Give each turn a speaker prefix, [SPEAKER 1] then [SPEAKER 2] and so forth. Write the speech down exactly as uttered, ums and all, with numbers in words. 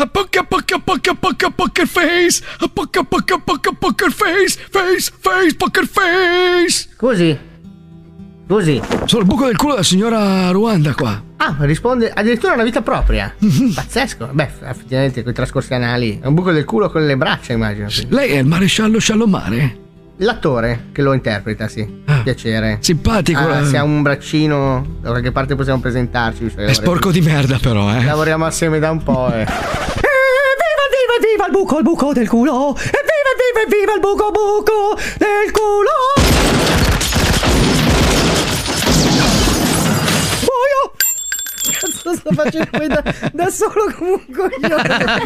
[SPEAKER 1] A poker, poker, poker, poker, poker face. A poker, poker, poker, poker face. Face, face, poker face.
[SPEAKER 2] Scusi. Scusi.
[SPEAKER 1] Sono il buco del culo della signora Ruanda qua.
[SPEAKER 2] Ah, risponde addirittura una vita propria. Pazzesco. Beh, effettivamente con i trascorsi anali. È un buco del culo con le braccia, immagino.
[SPEAKER 1] Lei è il maresciallo Sciallomare?
[SPEAKER 2] L'attore che lo interpreta, sì. Ah, piacere.
[SPEAKER 1] Simpatico.
[SPEAKER 2] Ah, se ha un braccino, da qualche parte possiamo presentarci. Cioè,
[SPEAKER 1] è sporco di merda, però, eh.
[SPEAKER 2] Lavoriamo assieme da un po', eh.
[SPEAKER 3] Evviva, evviva, evviva il buco, il buco del culo! Evviva, evviva, evviva il buco, buco del culo! Muoio! Cazzo, sto facendo da, da solo come un coglione.